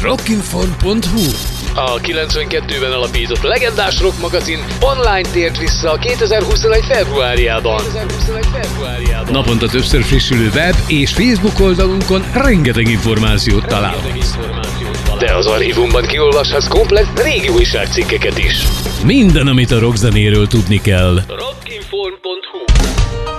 rockinform.hu. A 92-ben alapított legendás rock magazin online tért vissza 2021. februárjában. Naponta többször frissülő web és Facebook oldalunkon rengeteg információt találhatsz. De az archívumban kiolvashatsz komplett régi újságcikkeket is. Minden, amit a rockzenéről tudni kell.